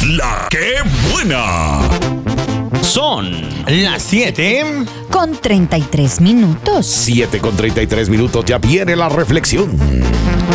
La que buena. Son las 7 con 33 minutos. 7:33, ya viene la reflexión.